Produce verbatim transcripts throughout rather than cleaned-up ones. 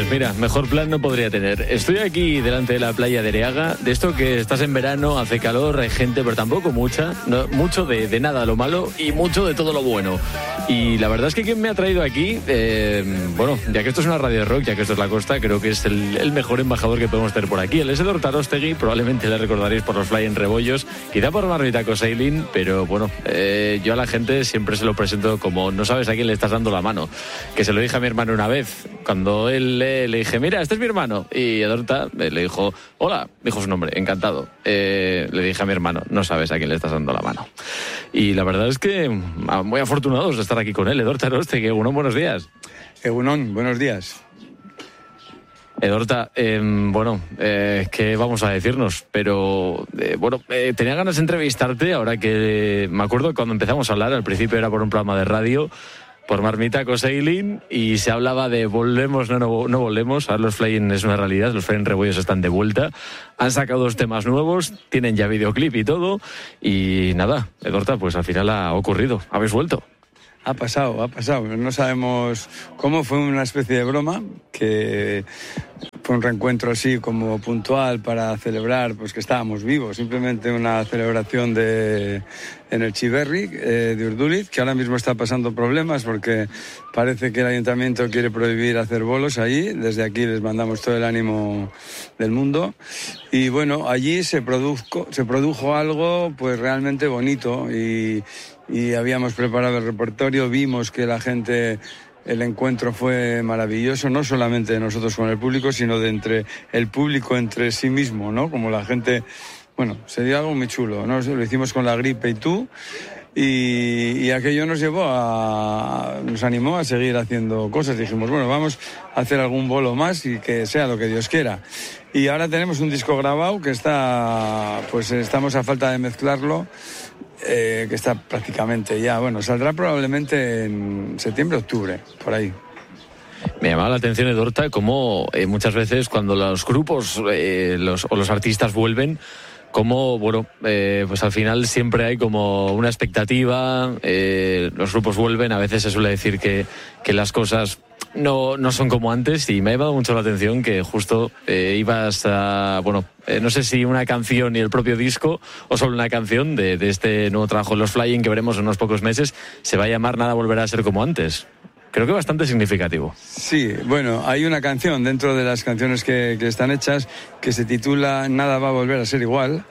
Pues mira, mejor plan no podría tener. Estoy aquí delante de la playa de Ereaga, de esto que estás en verano, hace calor, hay gente, pero tampoco mucha, no, mucho de, de nada lo malo y mucho de todo lo bueno. Y la verdad es que quien me ha traído aquí, eh, bueno, ya que esto es una radio de rock, ya que esto es la costa, creo que es el, el mejor embajador que podemos tener por aquí. Él es Edor Tarostegui, probablemente le recordaréis por los Fly en Rebollos, quizá por Marmitako Sailing, pero bueno, eh, yo a la gente siempre se lo presento como no sabes a quién le estás dando la mano. Que se lo dije a mi hermano una vez, cuando él le, le dije, mira, este es mi hermano. Y Edorta le dijo, hola, dijo su nombre, encantado. Eh, le dije a mi hermano, no sabes a quién le estás dando la mano. Y la verdad es que muy afortunados de estar aquí con él. Edor Tarostegui, Egunon, buenos días. Egunon, buenos días. Edorta, eh, bueno, eh, ¿qué vamos a decirnos? Pero, eh, bueno, eh, tenía ganas de entrevistarte ahora que me acuerdo cuando empezamos a hablar, al principio era por un programa de radio, por Marmitako Sailing, y se hablaba de volvemos, no, no, no volvemos. Ahora los Fly-in es una realidad, los Fly en Rebollos están de vuelta, han sacado dos temas nuevos, tienen ya videoclip y todo, y nada, Edorta, pues al final ha ocurrido, habéis vuelto. Ha pasado, ha pasado. No sabemos cómo, fue una especie de broma, que fue un reencuentro así como puntual para celebrar pues que estábamos vivos. Simplemente una celebración de, en el Chiverri eh, de Urduliz, que ahora mismo está pasando problemas porque parece que el ayuntamiento quiere prohibir hacer bolos allí. Desde aquí les mandamos todo el ánimo del mundo. Y bueno, allí se produjo, se produjo algo pues realmente bonito y... y habíamos preparado el repertorio, vimos que la gente, el encuentro fue maravilloso, no solamente de nosotros con el público, sino de entre el público entre sí mismo, ¿no? Como la gente, bueno, se dio algo muy chulo, ¿no? Lo hicimos con La Gripe y tú, y, y aquello nos llevó a, nos animó a seguir haciendo cosas. Dijimos, bueno, vamos a hacer algún bolo más y que sea lo que Dios quiera. Y ahora tenemos un disco grabado que está, pues estamos a falta de mezclarlo. Eh, que está prácticamente ya, bueno, saldrá probablemente en septiembre, octubre, por ahí. Me llamaba la atención, Edorta, cómo eh, muchas veces cuando los grupos eh, los, o los artistas vuelven, como, bueno, eh, pues al final siempre hay como una expectativa, eh, los grupos vuelven, a veces se suele decir que, que las cosas no, no son como antes, y me ha llamado mucho la atención que justo eh, ibas a, bueno, eh, no sé si una canción y el propio disco, o solo una canción de, de este nuevo trabajo, Los Fly-in, que veremos en unos pocos meses, se va a llamar Nada volverá a ser como antes. Creo que bastante significativo. Sí, bueno, hay una canción dentro de las canciones que, que están hechas que se titula Nada va a volver a ser igual,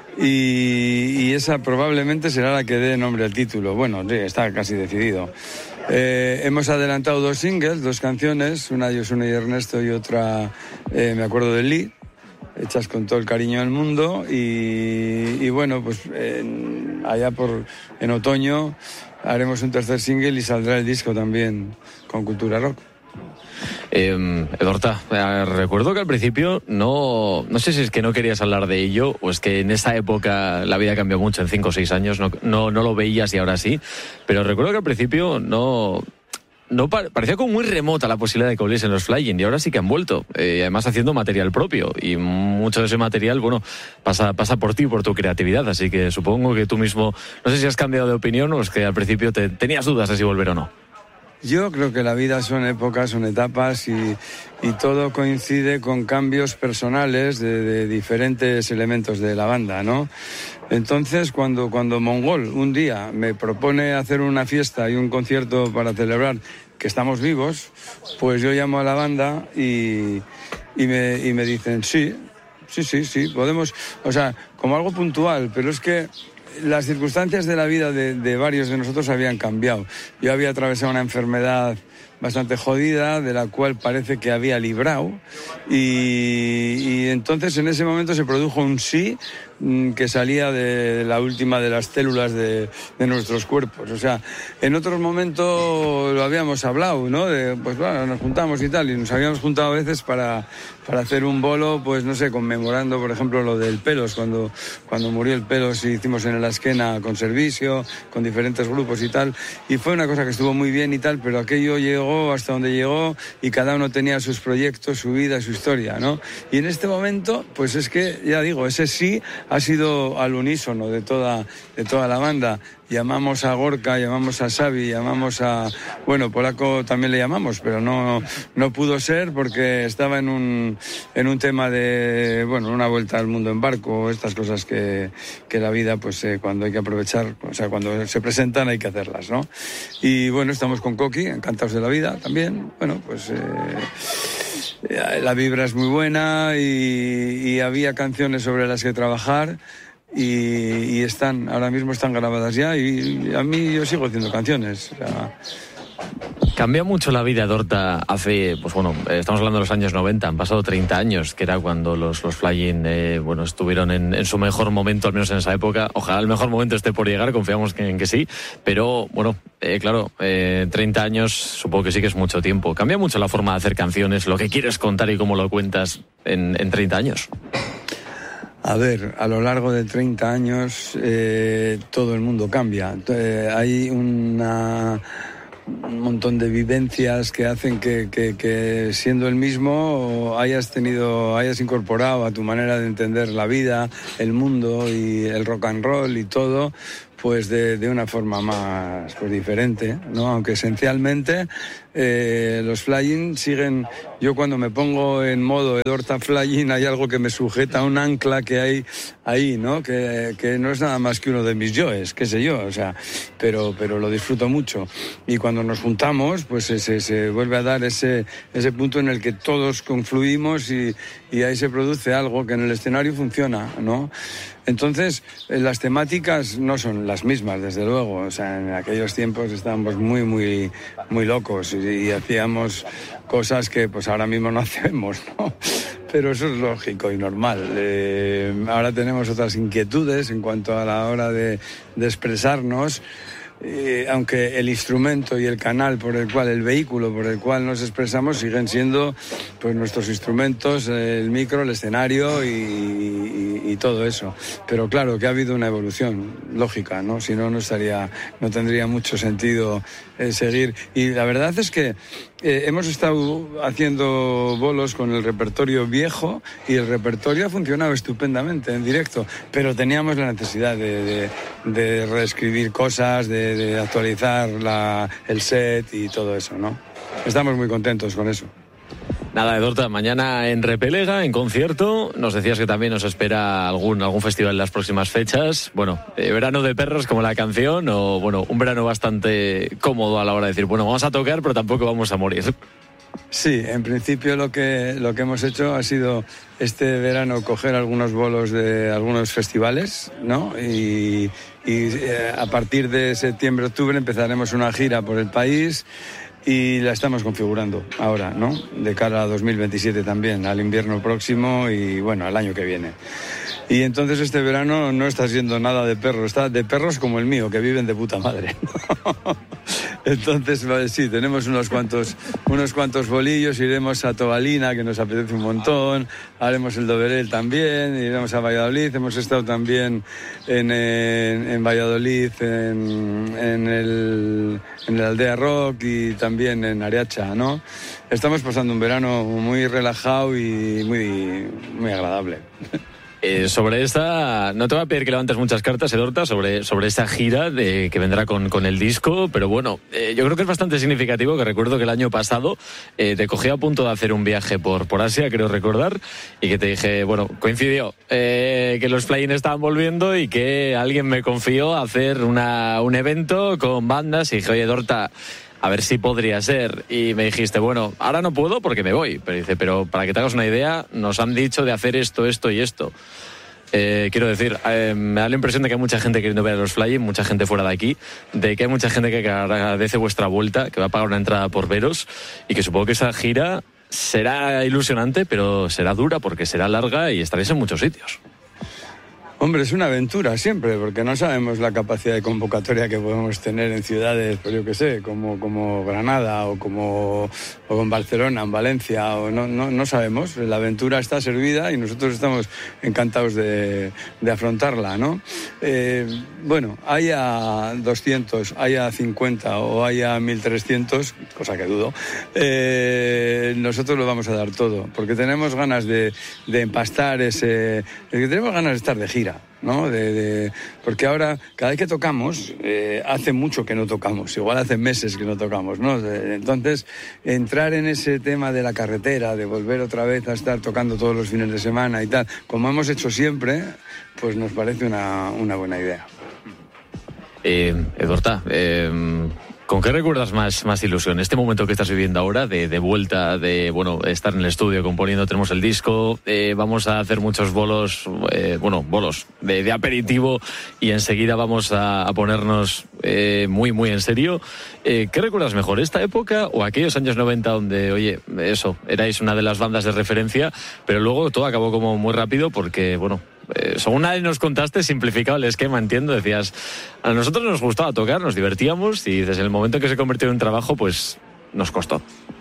y, y esa probablemente será la que dé nombre al título. Bueno, sí, está casi decidido. Eh, hemos adelantado dos singles, dos canciones, una de Yosune y Ernesto y otra, eh, me acuerdo de Lee, hechas con todo el cariño del mundo, y, y bueno, pues en, allá por en otoño haremos un tercer single y saldrá el disco también con Cultura Rock. Eh, Edorta, eh, recuerdo que al principio no, no sé si es que no querías hablar de ello o es que en esa época la vida cambió mucho, en cinco o seis años no, no, no lo veías y ahora sí, pero recuerdo que al principio no... No parecía como muy remota la posibilidad de que volviesen los Fly-in, y ahora sí que han vuelto, eh, además haciendo material propio, y mucho de ese material, bueno, pasa, pasa por ti, por tu creatividad, así que supongo que tú mismo, no sé si has cambiado de opinión o es que al principio te, tenías dudas de si volver o no. Yo creo que la vida son épocas, son etapas, y, y todo coincide con cambios personales de, de diferentes elementos de la banda, ¿no? Entonces, cuando, cuando Mongol un día me propone hacer una fiesta y un concierto para celebrar que estamos vivos, pues yo llamo a la banda y, y, me, y me dicen, sí, sí, sí, sí, podemos, o sea, como algo puntual, pero es que las circunstancias de la vida de, de varios de nosotros habían cambiado. Yo había atravesado una enfermedad bastante jodida, de la cual parece que había librado, y, y entonces en ese momento se produjo un sí que salía de la última de las células de, de nuestros cuerpos. O sea, en otros momentos lo habíamos hablado, ¿no? De, pues bueno, nos juntamos y tal, y nos habíamos juntado a veces para, para hacer un bolo, pues no sé, conmemorando, por ejemplo, lo del Pelos, cuando, cuando murió el Pelos, y hicimos en la Esquena con Servicio, con diferentes grupos y tal, y fue una cosa que estuvo muy bien y tal, pero aquello llegó hasta donde llegó, y cada uno tenía sus proyectos, su vida, su historia, ¿no? Y en este momento, pues es que, ya digo, ese sí ha sido al unísono de toda, de toda la banda. Llamamos a Gorka, llamamos a Xavi, llamamos a... Bueno, Polaco también le llamamos, pero no, no pudo ser porque estaba en un, en un tema de, bueno, una vuelta al mundo en barco, estas cosas que, que la vida, pues eh, cuando hay que aprovechar, o sea, cuando se presentan hay que hacerlas, ¿no? Y bueno, estamos con Coqui, encantados de la vida también. Bueno, pues... Eh, la vibra es muy buena y, y había canciones sobre las que trabajar. Y, y están, ahora mismo están grabadas ya y, y a mí yo sigo haciendo canciones. O sea... Cambia mucho la vida de Dorta hace, pues bueno, estamos hablando de los años noventa, han pasado treinta años, que era cuando los, los Flying, eh, bueno, estuvieron en, en su mejor momento, al menos en esa época. Ojalá el mejor momento esté por llegar, confiamos que, en que sí, pero bueno, eh, claro, eh, treinta años supongo que sí que es mucho tiempo. Cambia mucho la forma de hacer canciones, lo que quieres contar y cómo lo cuentas en, en treinta años. A ver, a lo largo de treinta años eh, todo el mundo cambia. Eh, hay una, un montón de vivencias que hacen que, que, que siendo el mismo hayas tenido, hayas incorporado a tu manera de entender la vida, el mundo y el rock and roll y todo, pues de, de una forma más pues diferente, ¿no? Aunque esencialmente eh, los Flying siguen. Yo cuando me pongo en modo Dorta Flying hay algo que me sujeta, un ancla que hay ahí, ¿no? Que, que no es nada más que uno de mis yoes, qué sé yo, o sea, pero, pero lo disfruto mucho. Y cuando nos juntamos, pues se, se vuelve a dar ese, ese punto en el que todos confluimos y, y ahí se produce algo que en el escenario funciona, ¿no? Entonces, las temáticas no son las mismas, desde luego. O sea, en aquellos tiempos estábamos muy, muy, muy locos y, y hacíamos cosas que pues ahora mismo no hacemos, ¿no? Pero eso es lógico y normal. Eh, ahora tenemos otras inquietudes en cuanto a la hora de, de expresarnos. Eh, aunque el instrumento y el canal por el cual, el vehículo por el cual nos expresamos siguen siendo pues nuestros instrumentos, el micro, el escenario y, y, y todo eso. Pero claro que ha habido una evolución lógica, ¿no? Si no, no estaría, no tendría mucho sentido eh, seguir. Y la verdad es que eh, hemos estado haciendo bolos con el repertorio viejo y el repertorio ha funcionado estupendamente en directo, pero teníamos la necesidad de, de, de reescribir cosas, de de actualizar la, el set y todo eso, ¿no? Estamos muy contentos con eso. Nada, Dorta, mañana en Repelega, en concierto, nos decías que también nos espera algún, algún festival en las próximas fechas. Bueno, eh, verano de perros como la canción, o bueno, un verano bastante cómodo a la hora de decir, bueno, vamos a tocar, pero tampoco vamos a morir. Sí, en principio lo que, lo que hemos hecho ha sido este verano coger algunos bolos de algunos festivales, ¿no? Y, y eh, a partir de septiembre, octubre empezaremos una gira por el país y la estamos configurando ahora, ¿no? De cara a dos mil veintisiete también, al invierno próximo y bueno, al año que viene. Y entonces este verano no está siendo nada de perros, está de perros como el mío, que viven de puta madre. Entonces, sí, tenemos unos cuantos, unos cuantos bolillos, iremos a Tobalina, que nos apetece un montón, haremos el Doverel también, iremos a Valladolid, hemos estado también en, en, en Valladolid, en, en, el, en la Aldea Rock y también en Ariacha, ¿no? Estamos pasando un verano muy relajado y muy, muy agradable. Eh, sobre esta, no te voy a pedir que levantes muchas cartas, Dorta, sobre, sobre esta gira de, que vendrá con, con el disco, pero bueno, eh, yo creo que es bastante significativo, que recuerdo que el año pasado eh, te cogí a punto de hacer un viaje por, por Asia, creo recordar, y que te dije, bueno, coincidió eh, que los Flying estaban volviendo y que alguien me confió hacer una, un evento con bandas y dije, oye, Dorta, a ver si podría ser. Y me dijiste, bueno, ahora no puedo porque me voy. Pero dice, pero para que te hagas una idea, nos han dicho de hacer esto, esto y esto. Eh, quiero decir, eh, me da la impresión de que hay mucha gente queriendo ver a los Flying, mucha gente fuera de aquí, de que hay mucha gente que agradece vuestra vuelta, que va a pagar una entrada por veros y que supongo que esa gira será ilusionante, pero será dura porque será larga y estaréis en muchos sitios. Hombre, es una aventura siempre, porque no sabemos la capacidad de convocatoria que podemos tener en ciudades, pues yo qué sé, como, como Granada o como o en Barcelona, en Valencia, o no, no, no sabemos. La aventura está servida y nosotros estamos encantados de, de afrontarla, ¿no? Eh, bueno, haya doscientos, haya cincuenta o haya mil trescientos, cosa que dudo, eh, nosotros lo vamos a dar todo, porque tenemos ganas de, de empastar ese... tenemos ganas de estar de gira. gira, ¿no? De, de, porque ahora, cada vez que tocamos, eh, hace mucho que no tocamos, igual hace meses que no tocamos, ¿no? Entonces, entrar en ese tema de la carretera, de volver otra vez a estar tocando todos los fines de semana y tal, como hemos hecho siempre, pues nos parece una, una buena idea. Eh, Edorta, eh, ¿con qué recuerdas más, más ilusión? Este momento que estás viviendo ahora, de, de vuelta, de bueno, estar en el estudio componiendo, tenemos el disco, eh, vamos a hacer muchos bolos, eh, bueno, bolos de, de aperitivo y enseguida vamos a, a ponernos eh, muy, muy en serio. Eh, ¿Qué recuerdas mejor, esta época o aquellos años noventa donde, oye, eso, erais una de las bandas de referencia, pero luego todo acabó como muy rápido porque, bueno, Eh, según nadie nos contaste, simplificado el esquema, entiendo, decías, a nosotros nos gustaba tocar, nos divertíamos y desde el momento en que se convirtió en un trabajo, pues nos costó.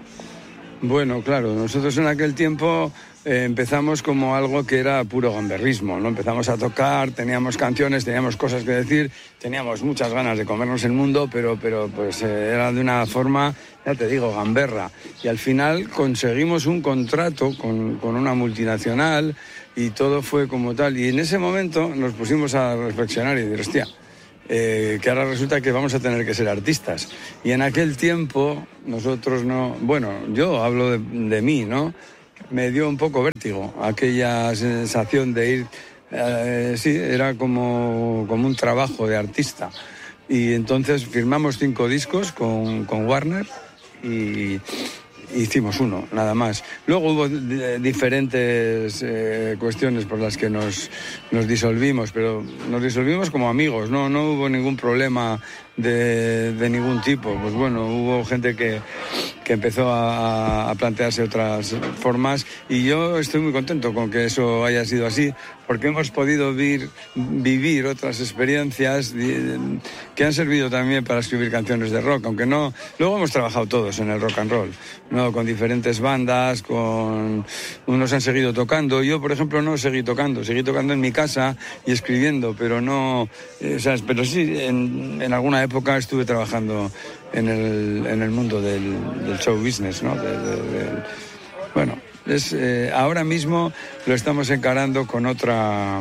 Bueno, claro, nosotros en aquel tiempo eh, empezamos como algo que era puro gamberrismo, ¿no? Empezamos a tocar, teníamos canciones, teníamos cosas que decir, teníamos muchas ganas de comernos el mundo, pero, pero pues eh, era de una forma, ya te digo, gamberra. Y al final conseguimos un contrato con, con una multinacional y todo fue como tal. Y en ese momento nos pusimos a reflexionar y decir, hostia, eh, que ahora resulta que vamos a tener que ser artistas. Y en aquel tiempo nosotros no... Bueno, yo hablo de, de mí, ¿no? Me dio un poco vértigo aquella sensación de ir... Eh, sí, era como, como un trabajo de artista. Y entonces firmamos cinco discos con, con Warner y... hicimos uno, nada más. Luego hubo diferentes eh, cuestiones por las que nos, nos disolvimos, pero nos disolvimos como amigos, no, no hubo ningún problema de, de ningún tipo. Pues bueno, hubo gente que, que empezó a, a plantearse otras formas y yo estoy muy contento con que eso haya sido así, porque hemos podido vivir, vivir otras experiencias que han servido también para escribir canciones de rock, aunque no... Luego hemos trabajado todos en el rock and roll, ¿no? Con diferentes bandas, con... unos han seguido tocando, yo por ejemplo no seguí tocando, seguí tocando en mi casa y escribiendo, pero no... Eh, o sea, pero sí, en, en alguna época estuve trabajando en el, en el mundo del, del show business, ¿no? De, de, de, bueno... Es, eh, ahora mismo lo estamos encarando con otra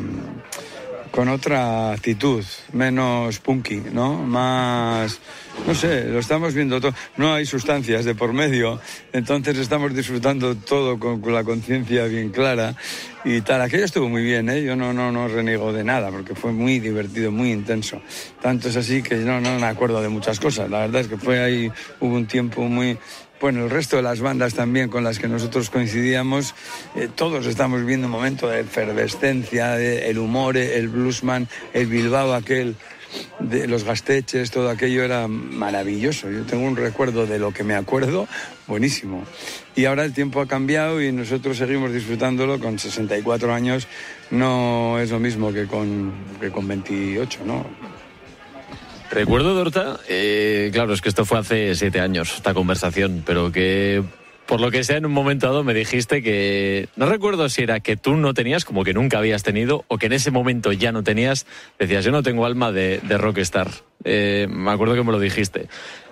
con otra actitud, menos punky, ¿no? Más, no sé, lo estamos viendo todo. No hay sustancias de por medio, entonces estamos disfrutando todo con, con la conciencia bien clara y tal. Aquello estuvo muy bien, ¿eh? Yo no, no, no reniego de nada porque fue muy divertido, muy intenso. Tanto es así que no, no me acuerdo de muchas cosas. La verdad es que fue ahí, hubo un tiempo muy... Bueno, el resto de las bandas también con las que nosotros coincidíamos, eh, todos estamos viviendo un momento de efervescencia, de, el humor, el bluesman, el Bilbao aquel, de los Gasteches, todo aquello era maravilloso. Yo tengo un recuerdo de lo que me acuerdo, buenísimo. Y ahora el tiempo ha cambiado y nosotros seguimos disfrutándolo con sesenta y cuatro años. No es lo mismo que con, que con veintiocho, ¿no? Recuerdo, Dorta, eh, claro, es que esto fue hace siete años, esta conversación, pero que por lo que sea en un momento dado me dijiste que, no recuerdo si era que tú no tenías, como que nunca habías tenido, o que en ese momento ya no tenías, decías, yo no tengo alma de, de rockstar. Eh, me acuerdo que me lo dijiste.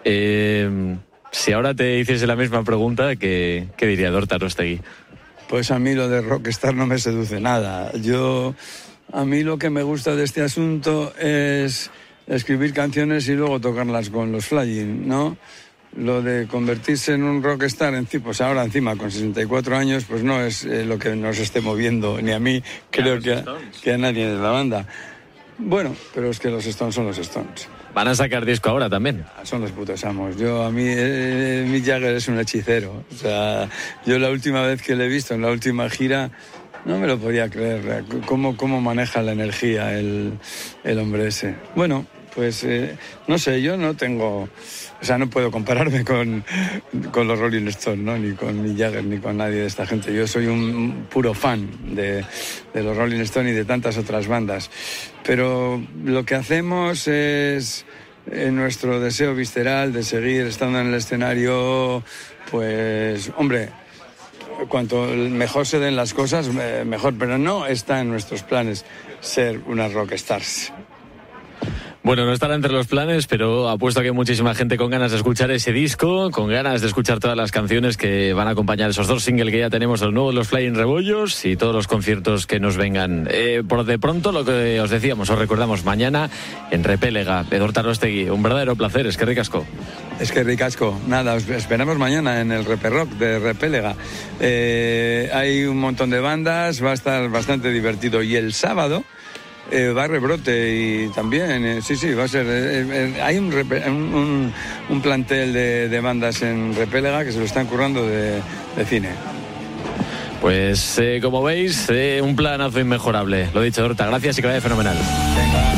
Eh, si ahora te hiciese la misma pregunta, ¿qué, qué diría Dorta Arostegui? Pues a mí lo de rockstar no me seduce nada. Yo, a mí lo que me gusta de este asunto es... escribir canciones y luego tocarlas con los Flying, ¿no? Lo de convertirse en un rockstar, en, pues ahora encima con sesenta y cuatro años, pues no es eh, lo que nos esté moviendo, ni a mí, creo que a, que a nadie de la banda. Bueno, pero es que los Stones son los Stones. Van a sacar disco ahora también. Son los putos amos. Yo, a mí, eh, Mick Jagger es un hechicero. O sea, yo la última vez que le he visto, en la última gira... No me lo podía creer, cómo, cómo maneja la energía el, el hombre ese. Bueno, pues eh, no sé, yo no tengo... O sea, no puedo compararme con, con los Rolling Stones, ¿no? Ni con Mick Jagger, ni con nadie de esta gente. Yo soy un puro fan de, de los Rolling Stones y de tantas otras bandas. Pero lo que hacemos es eh, nuestro deseo visceral de seguir estando en el escenario, pues, hombre... Cuanto mejor se den las cosas, mejor, pero no está en nuestros planes ser unas rockstars. Bueno, no estará entre los planes, pero apuesto a que hay muchísima gente con ganas de escuchar ese disco, con ganas de escuchar todas las canciones que van a acompañar esos dos singles que ya tenemos, los nuevos, los Flying Rebollos, y todos los conciertos que nos vengan. Eh, por de pronto, lo que os decíamos, os recordamos, mañana en Repélega, Edurne Arostegui. Un verdadero placer, es que ricasco. Es que ricasco. Nada, os esperamos mañana en el Reperrock de Repélega. Eh, hay un montón de bandas, va a estar bastante divertido. Y el sábado Eh, va a Rebrote y también, eh, sí, sí, va a ser... Eh, eh, hay un, un, un plantel de, de bandas en Repélega que se lo están currando de, de cine. Pues, eh, como veis, eh, un planazo inmejorable. Lo dicho, Edurne, gracias y que vaya fenomenal. Venga.